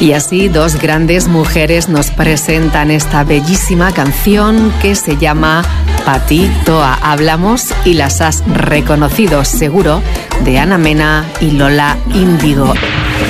Y así dos grandes mujeres nos presentan esta bellísima canción que se llama Pa' ti, Toa. Hablamos, y las has reconocido seguro, de Ana Mena y Lola Índigo.